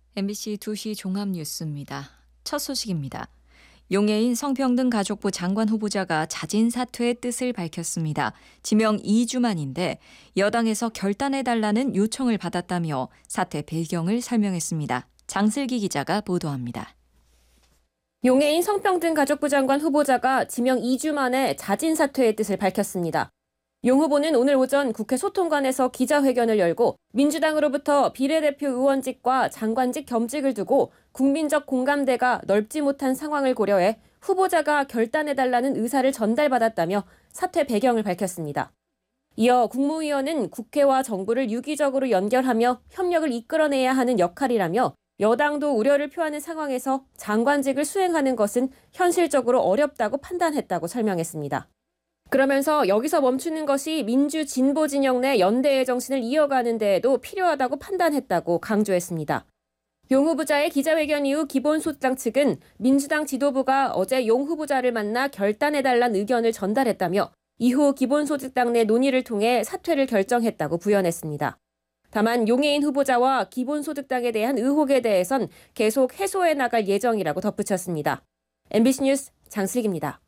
MBC 2시 종합뉴스입니다. 첫 소식입니다. 용해인 성평등가족부 장관 후보자가 자진 사퇴의 뜻을 밝혔습니다. 지명 2주 만인데 여당에서 결단해달라는 요청을 받았다며 사퇴 배경을 설명했습니다. 장슬기 기자가 보도합니다. 용해인 성평등가족부 장관 후보자가 지명 2주 만에 자진 사퇴의 뜻을 밝혔습니다. 용 후보는 오늘 오전 국회 소통관에서 기자회견을 열고 민주당으로부터 비례대표 의원직과 장관직 겸직을 두고 국민적 공감대가 넓지 못한 상황을 고려해 후보자가 결단해달라는 의사를 전달받았다며 사퇴 배경을 밝혔습니다. 이어 국무위원은 국회와 정부를 유기적으로 연결하며 협력을 이끌어내야 하는 역할이라며 여당도 우려를 표하는 상황에서 장관직을 수행하는 것은 현실적으로 어렵다고 판단했다고 설명했습니다. 그러면서 여기서 멈추는 것이 민주 진보 진영 내 연대의 정신을 이어가는 데에도 필요하다고 판단했다고 강조했습니다. 용 후보자의 기자회견 이후 기본소득당 측은 민주당 지도부가 어제 용 후보자를 만나 결단해달란 의견을 전달했다며 이후 기본소득당 내 논의를 통해 사퇴를 결정했다고 부연했습니다. 다만 용해인 후보자와 기본소득당에 대한 의혹에 대해선 계속 해소해 나갈 예정이라고 덧붙였습니다. MBC 뉴스 장슬기입니다.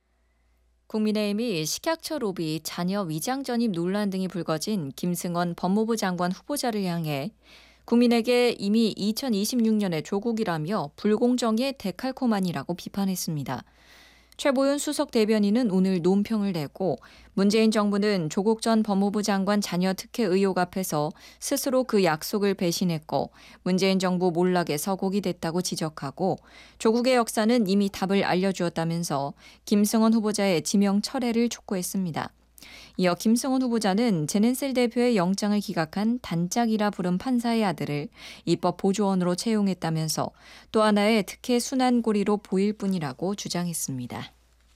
국민의힘이 식약처 로비, 자녀 위장 전입 논란 등이 불거진 김승원 법무부 장관 후보자를 향해 국민에게 이미 2026년에 조국이라며 불공정의 데칼코마니라고 비판했습니다. 최보윤 수석 대변인은 오늘 논평을 내고 문재인 정부는 조국 전 법무부 장관 자녀 특혜 의혹 앞에서 스스로 그 약속을 배신했고 문재인 정부 몰락에 서곡이 됐다고 지적하고 조국의 역사는 이미 답을 알려주었다면서 김승원 후보자의 지명 철회를 촉구했습니다. 이어 김승원 후보자는 제넨셀 대표의 영장을 기각한 단짝이라 부른 판사의 아들을 입법 보조원으로 채용했다면서 또 하나의 특혜 순환고리로 보일 뿐이라고 주장했습니다.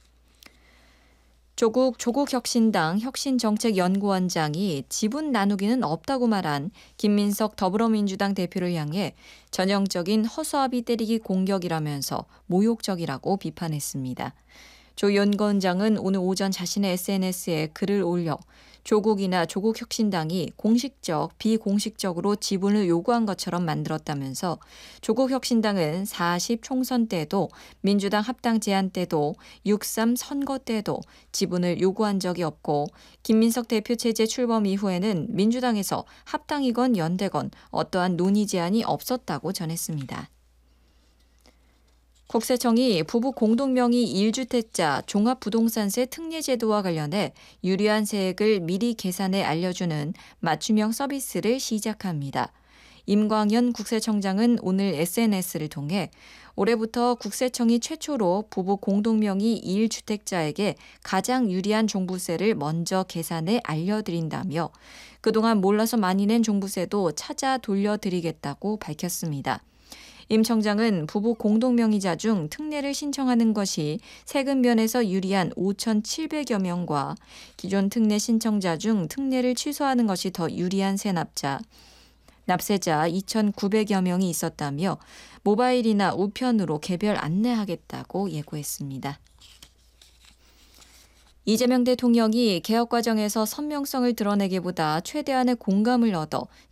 조국혁신당 혁신정책연구원장이 지분 나누기는 없다고 말한 김민석 더불어민주당 대표를 향해 전형적인 허수아비 때리기 공격이라면서 모욕적이라고 비판했습니다. 조 연구원장은 오늘 오전 자신의 SNS에 글을 올려 조국이나 조국혁신당이 공식적, 비공식적으로 지분을 요구한 것처럼 만들었다면서 조국혁신당은 40 총선 때도 민주당 합당 제안 때도 6.3 선거 때도 지분을 요구한 적이 없고 김민석 대표 체제 출범 이후에는 민주당에서 합당이건 연대건 어떠한 논의 제안이 없었다고 전했습니다. 국세청이 부부 공동명의 1주택자 종합부동산세 특례 제도와 관련해 유리한 세액을 미리 계산해 알려주는 맞춤형 서비스를 시작합니다. 임광현 국세청장은 오늘 SNS를 통해 올해부터 국세청이 최초로 부부 공동명의 1주택자에게 가장 유리한 종부세를 먼저 계산해 알려드린다며 그동안 몰라서 많이 낸 종부세도 찾아 돌려드리겠다고 밝혔습니다. 임 청장은 부부 공동명의자 중 특례를 신청하는 것이 세금 면에서 유리한 5,700여 명과 기존 특례 신청자 중 특례를 취소하는 것이 더 유리한 납세자 2,900여 명이 있었다며 모바일이나 우편으로 개별 안내하겠다고 예고했습니다. 이재명 대통령이 개혁 과정에서 선명성을 드러내기보다 최대한의 공감을 얻어